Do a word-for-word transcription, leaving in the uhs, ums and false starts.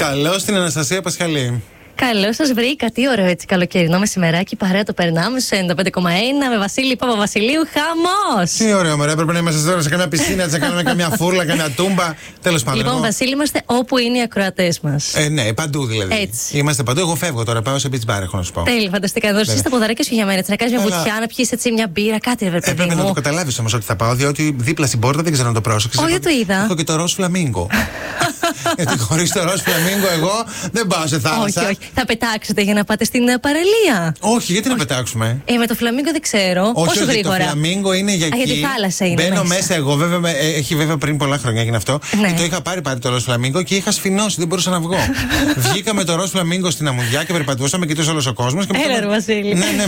Καλώς την Αναστασία Πασχαλή. Καλώς σας βρήκα. Τι ωραίο έτσι καλοκαιρινό μεσημεράκι. Παρέα το περνάμε σε ενενήντα πέντε κόμμα ένα με Βασίλη Παπαβασιλείου. Χαμός! Τι ωραίο, μωρέ. Έπρεπε να είμαστε τώρα σε καμιά πισίνα, να κάνουμε καμιά φούρλα, καμιά τούμπα. Τέλος πάντων. Λοιπόν, εγώ... Βασίλη, είμαστε όπου είναι οι ακροατές μας. Ε, ναι, παντού δηλαδή. Έτσι. Είμαστε παντού. Εγώ φεύγω τώρα, πάω σε beach bar, έχω να σου πω. Τέλεια, φανταστικά. Εδώ εσύ τα ποδαράκια σου για μένα. Έτσι, να κάνεις μια Έλα. βουτιά, να πιεις έτσι μια μπύρα, κάτι ρε παιδί. Έπρεπε να το καταλάβεις όμως ότι θα πάω, διότι δίπλα στην πόρτα δεν ξέρω να το πρόσεξες. Όχι, δεν το είδα. Έχω και το ροζ φλαμίγκο. Γιατί χωρίς το ροζ φλαμίγκο εγώ δεν πάω σε θάλασσα. Όχι, όχι. Θα πετάξετε για να πάτε στην παραλία. Όχι, γιατί όχι. να πετάξουμε. Ε, με το φλαμίγκο δεν ξέρω. Όχι, Πόσο όχι, γρήγορα. Το φλαμίγκο είναι για εκεί. Α, για τη θάλασσα είναι. Μπαίνω μέσα, μέσα εγώ, βέβαια, έχει βέβαια πριν πολλά χρόνια έγινε αυτό. Ναι. Και το είχα πάρει πάρει το ροζ φλαμίγκο και είχα σφινώσει, δεν μπορούσα να βγω. Βγήκα με το ροζ φλαμίγκο στην αμμουδιά και περπατούσαμε και τόσο όλο ο κόσμο. Έλα, ρε Βασίλη. Ναι, ναι.